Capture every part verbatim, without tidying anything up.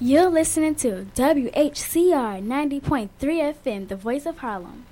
You're listening to W H C R ninety point three F M, the voice of Harlem.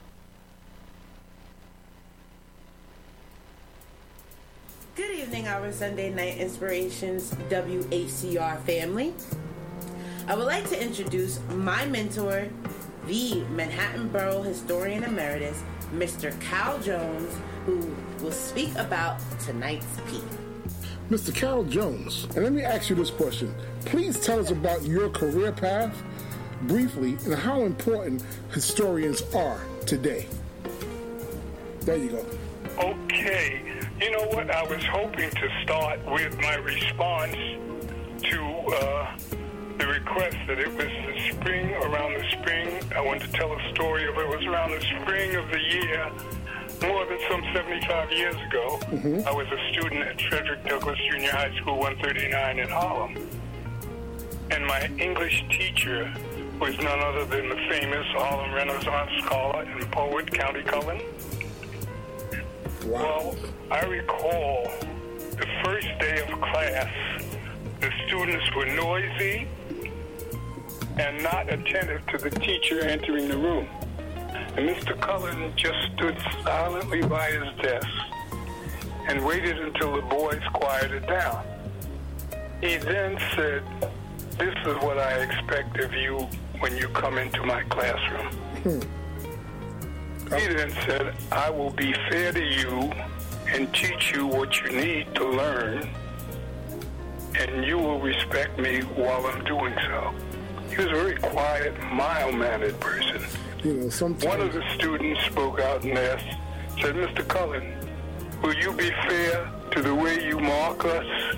Good evening, our Sunday Night Inspirations W H C R family. I would like to introduce my mentor, the Manhattan Borough Historian Emeritus, Mister Cal Jones, who will speak about tonight's piece. Mister Cal Jones, and let me ask you this question. Please tell us about your career path, briefly, and how important historians are today. There you go. Okay. You know what? I was hoping to start with my response to uh, the request that it was the spring, around the spring. I wanted to tell a story of it was around the spring of the year, more than some seventy-five years ago. Mm-hmm. I was a student at Frederick Douglass Junior High School one thirty-nine in Harlem. And my English teacher was none other than the famous Harlem Renaissance scholar and poet, Countee Cullen. Wow. Well, I recall the first day of class, the students were noisy and not attentive to the teacher entering the room. And Mister Cullen just stood silently by his desk and waited until the boys quieted down. He then said, "This is what I expect of you when you come into my classroom." Hmm. He then said, "I will be fair to you and teach you what you need to learn, and you will respect me while I'm doing so." He was a very quiet, mild-mannered person. You know, sometimes... One of the students spoke out and asked, said, "Mister Cullen, will you be fair to the way you mark us?"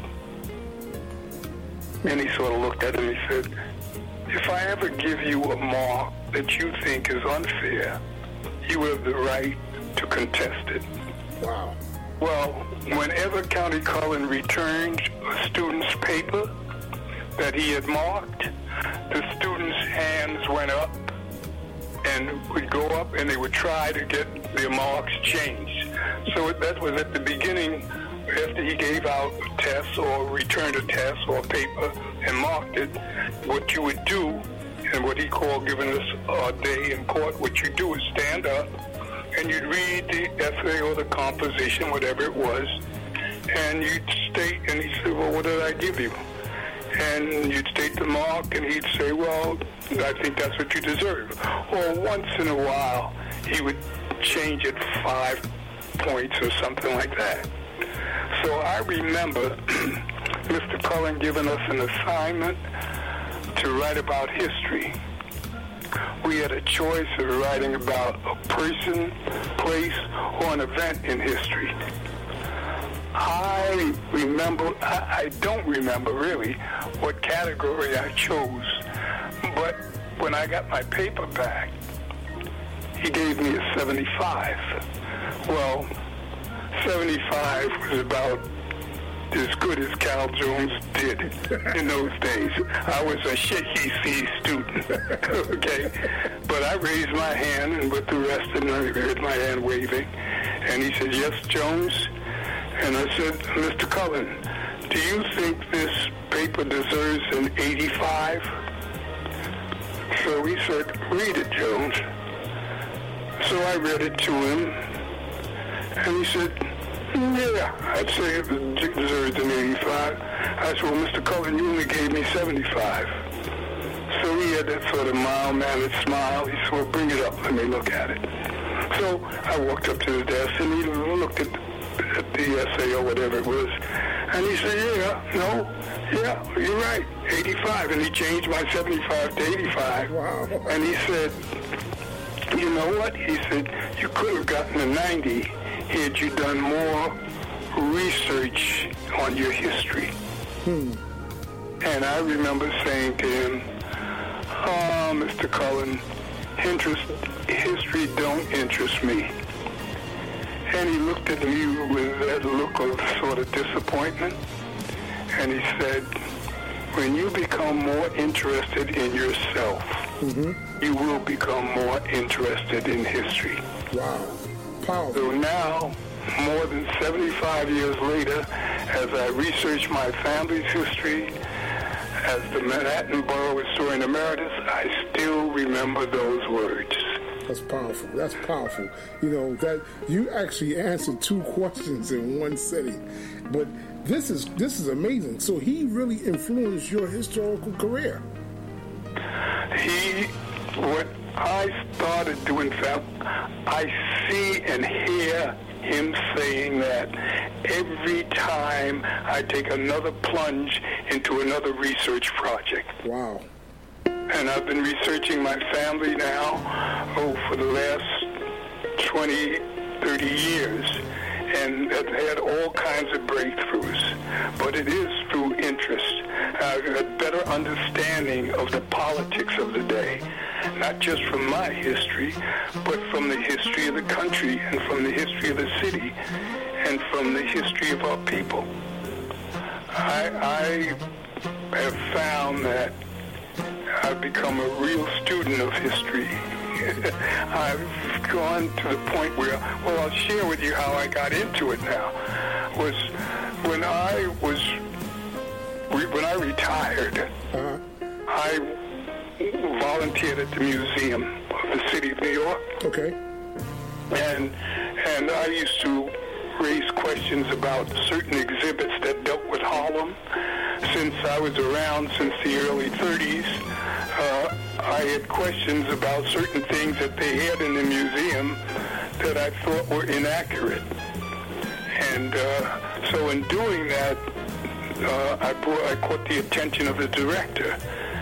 And he sort of looked at it and he said, "If I ever give you a mark that you think is unfair, you have the right to contest it." Wow. Well, whenever Countee Cullen returned a student's paper that he had marked, the students' hands went up and would go up and they would try to get their marks changed. So that was at the beginning, after he gave out a test or returned a test or a paper and marked it, what you would do, and what he called giving us a day in court, what you do is stand up and you'd read the essay or the composition, whatever it was, and you'd state, and he'd say, "Well, what did I give you?" And you'd state the mark, and he'd say, "Well, I think that's what you deserve." Or once in a while, he would change it five points or something like that. So I remember Mister Cullen giving us an assignment to write about history. We had a choice of writing about a person, place, or an event in history. I remember, I, I don't remember really what category I chose, but when I got my paper back, he gave me a seventy-five. Well, seventy-five was about as good as Cal Jones did in those days. I was a shaky C student, okay? But I raised my hand, and with the rest of them, I heard my hand waving. And he said, "Yes, Jones?" And I said, "Mister Cullen, do you think this paper deserves an eighty-five? So he said, "Read it, Jones." So I read it to him, and he said, "Yeah, I'd say it deserves an eighty-five. I said, "Well, Mister Cullen, you only gave me seventy-five. So he had that sort of mild-mannered smile. He said, "Well, bring it up. Let me look at it." So I walked up to the desk, and he looked at, at the essay or whatever it was. And he said, "Yeah, no, yeah, you're right, eighty-five." And he changed my seventy-five to eighty-five. Wow. And he said, "You know what?" He said, "You could have gotten a ninety had you done more research on your history." Hmm. And I remember saying to him, "Oh, Mister Cullen, interest, history don't interest me." And he looked at me with that look of sort of disappointment, and he said, "When you become more interested in yourself, mm-hmm. you will become more interested in history." Wow. Powerful. So now, more than seventy-five years later, as I research my family's history, as the Manhattan Borough Historian Emeritus, I still remember those words. That's powerful. That's powerful. You know, that you actually answered two questions in one sitting. But this is this is amazing. So he really influenced your historical career. He, what I started doing, Sam, I see and hear him saying that every time I take another plunge into another research project. Wow. And I've been researching my family now, oh, for the last twenty, thirty years, and have had all kinds of breakthroughs. But it is through interest. I've had a better understanding of the politics of the day, not just from my history, but from the history of the country and from the history of the city and from the history of our people. I, I have found that I've become a real student of history. I've gone to the point where, well, I'll share with you how I got into it now. Was when I was, when I retired, uh-huh. I volunteered at the Museum of the City of New York. Okay. And, and I used to raise questions about certain exhibits that dealt with Harlem. Since I was around since the early thirties, uh, I had questions about certain things that they had in the museum that I thought were inaccurate. And uh, so in doing that, uh, I, brought, I caught the attention of the director.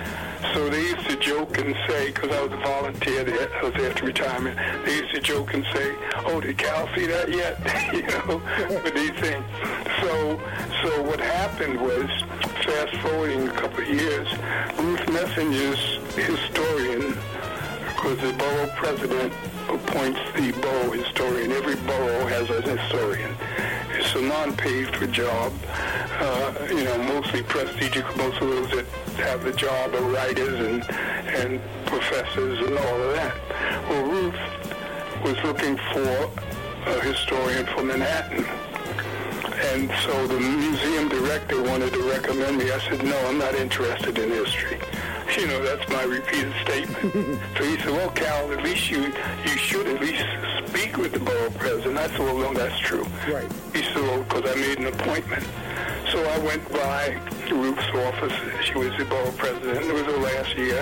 So they used to joke and say, because I was a volunteer there, I was after retirement, they used to joke and say, oh, did Cal see that yet? You know, with these things. So, so what happened was, fast forwarding a couple of years, Ruth Messenger's historian, because the borough president appoints the borough historian. Every borough has a historian. It's a non-paid for job. Uh, you know, mostly prestigious. Most of those that have the job are writers and and professors and all of that. Well, Ruth was looking for a historian for Manhattan. And so the museum director wanted to recommend me. I said, no, I'm not interested in history. You know, that's my repeated statement. So he said, well, Cal, at least you you should at least speak with the borough president. I said, well, no, that's true. Right. He said, well, because I made an appointment. So I went by Ruth's office. She was the borough president. It was her last year.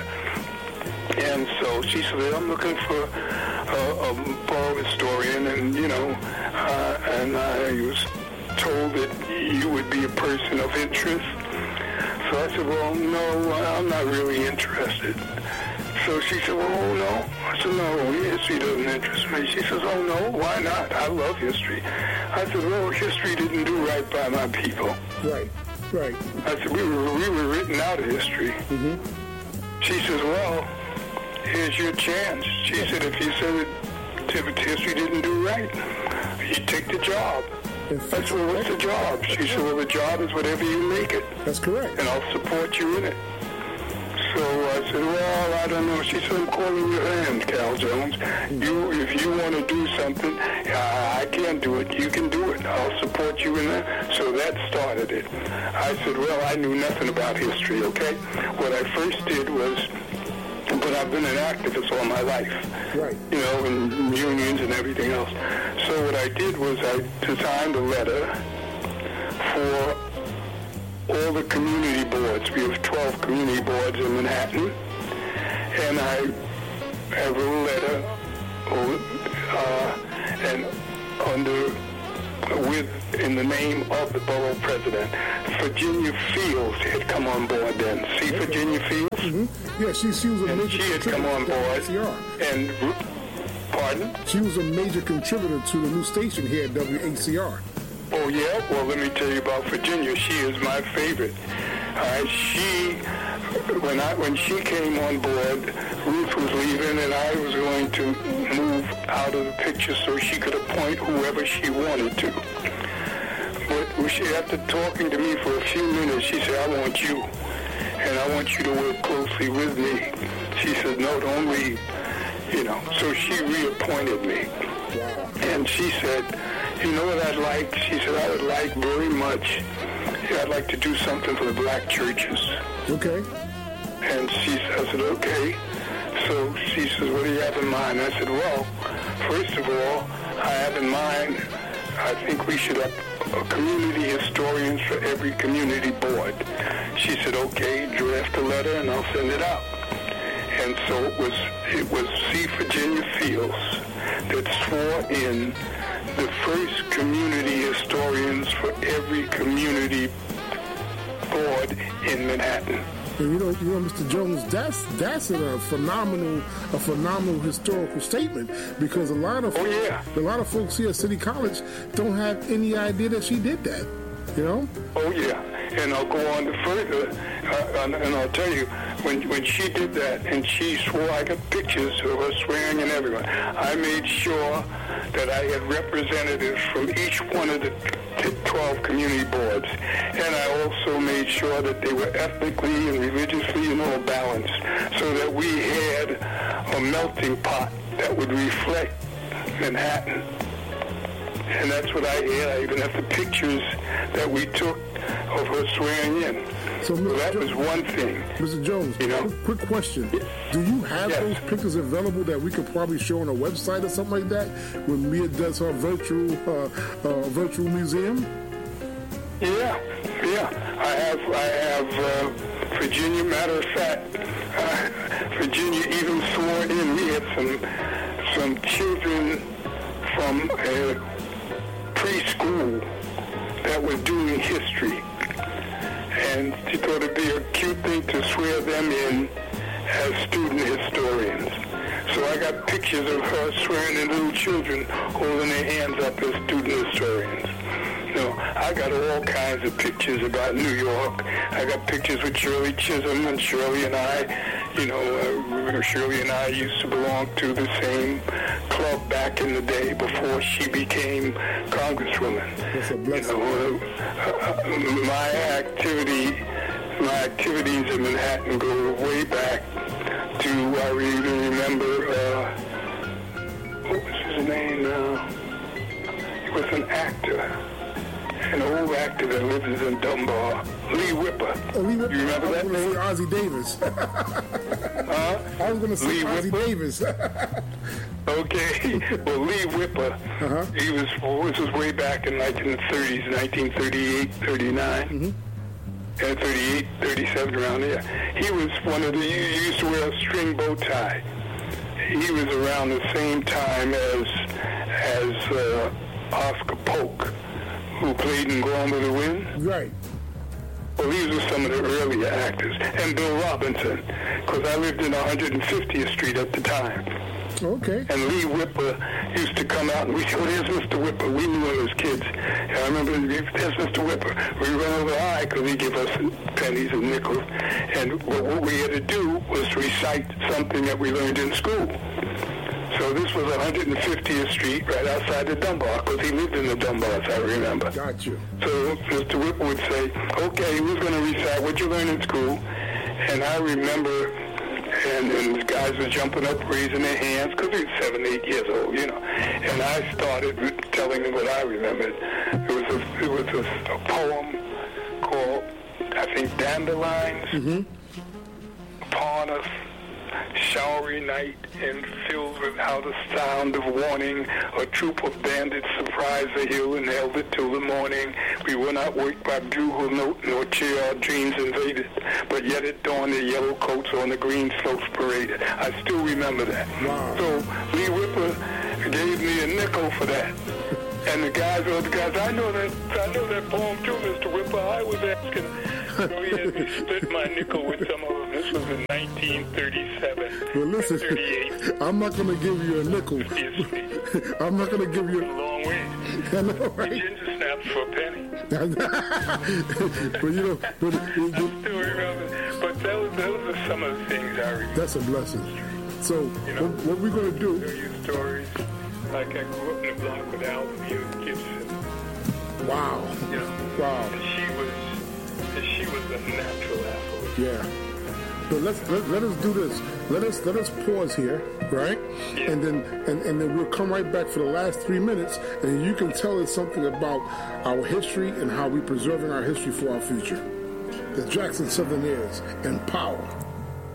And so she said, I'm looking for a, a borough historian. And, you know, uh, and I was told that you would be a person of interest. So I said, well, no, I'm not really interested. So she said, well, oh, no. I said, no, history doesn't interest me. She says, oh, no, why not? I love history. I said, well, history didn't do right by my people. Right, right. I said, we were, we were written out of history. Mm-hmm. She says, well, here's your chance. She said, if you said that history didn't do right, you take the job. I said, well, what's the job? She said, well, the job is whatever you make it. That's correct. And I'll support you in it. So I said, well, I don't know. She said, I'm calling your hand, Cal Jones. You, if you want to do something, I, I can't do it. You can do it. I'll support you in that. So that started it. I said, well, I knew nothing about history, okay? What I first did was, but I've been an activist all my life. Right. You know, in unions and everything else. So what I did was I designed a letter for all the community boards. We have twelve community boards in Manhattan. And I have a letter uh, and under with in the name of the borough president. Virginia Fields had come on board then. See Virginia Fields? Mm-hmm. Yeah, she, she was a and major she had contributor come on board. to W A C R. And, pardon? She was a major contributor to the new station here at W A C R. Oh, yeah? Well, let me tell you about Virginia. She is my favorite. Uh, she, when I when she came on board, Ruth was leaving, and I was going to move out of the picture so she could appoint whoever she wanted to. But she, after talking to me for a few minutes, she said, I want you, and I want you to work closely with me. She said, no, don't leave. You know, so she reappointed me. Wow. And she said, you know what I'd like? She said, I would like very much, I'd like to do something for the black churches. Okay. And she, I said, okay. So she says, what do you have in mind? I said, well, first of all, I have in mind, I think we should have a community historians for every community board. She said, okay, draft a letter and I'll send it out. And so it was, it was C. Virginia Fields that swore in the first community historians for every community board in Manhattan. And you know, you know, Mister Jones, that's that's a phenomenal, a phenomenal historical statement, because a lot of oh, yeah. a lot of folks here at City College don't have any idea that she did that. You know? Oh yeah, and I'll go on to further, uh, and, and I'll tell you, when when she did that, and she swore, I got pictures of her swearing and everyone. I made sure that I had representatives from each one of the twelve community boards, and I also made sure that they were ethnically and religiously and all balanced, so that we had a melting pot that would reflect Manhattan. And that's what I had. I even have the pictures that we took of her swearing in. So, so that was one thing. Mister Jones, you know? quick question. Do you have yes. those pictures available that we could probably show on a website or something like that when Mia does her virtual uh, uh, virtual museum? Yeah, yeah. I have, I have uh, Virginia, matter of fact, uh, Virginia even swore in. We had some, some children from uh, preschool that were doing history. And she thought it'd be a cute thing to swear them in as student historians. So I got pictures of her swearing in little children holding their hands up as student historians. No, I got all kinds of pictures about New York. I got pictures with Shirley Chisholm, and Shirley and I, you know, uh, Shirley and I used to belong to the same club back in the day before she became Congresswoman. That's a blessing. You know, uh, uh, my activity, my activities in Manhattan go way back to, I really remember, uh, what was his name now? He was an actor. An old actor that lives in Dunbar, Lee Whipper. Oh, Lee Whipper. You remember that name? Ozzie Davis. huh? I was going to say Lee Ozzie Whipper? Davis. Okay. Well, Lee Whipper, uh-huh. he was, well, this was way back in like in the thirties, nineteen thirty-eight, thirty-nine. Mm-hmm. Yeah, thirty-eight, thirty-seven, around there. He was one of the, he used to wear a string bow tie. He was around the same time as, as uh, Oscar Polk, who played in Gone with the Wind. Right. Well, these were some of the earlier actors. And Bill Robinson, because I lived in one hundred fiftieth Street at the time. Okay. And Lee Whipper used to come out, and we said, oh, there's Mister Whipper. We knew him as kids. And I remember, there's Mister Whipper. We ran over the eye because he gave us pennies and nickels. And what we had to do was recite something that we learned in school. So this was one hundred fiftieth Street, right outside the Dunbar, because he lived in the Dunbars, I remember. Got you. So Mister Whipper would say, okay, who's going to recite what you learned in school? And I remember, and, and the guys were jumping up, raising their hands, because he was seven, eight years old, you know. And I started telling them what I remembered. It was a, it was a, a poem called, I think, Dandelions. Mm-hmm. Upon us, showery night, and filled without a sound of warning, a troop of bandits surprised the hill and held it till the morning. We were not waked by bugle note, nor cheer our dreams invaded, but yet at dawn their yellow coats on the green slopes paraded. I still remember that. Wow. So Lee Whipper gave me a nickel for that. And the guys, well, the guys, I know that, I know that poem too, Mister Whipper. I was asking. So he had me split my nickel with some of them. This was in nineteen thirty-seven. Well, listen, thirty-eight. I'm not going to give you a nickel. I'm not going to give you a long way. I know, right? Ginger snaps for a penny. But you know, but, I still remember. But that was, those are some of the things I remember. That's a blessing. So, you know, what, what we're going to do? Tell you stories. Like I grew up in the block with Alvia Gibson. Wow. You know, wow. And she was, and she was a natural athlete. Yeah. So let's let, let us do this. Let us let us pause here, right? Yeah. And then and, and then we'll come right back for the last three minutes, and you can tell us something about our history and how we're preserving our history for our future. the Jackson Southern is, and power.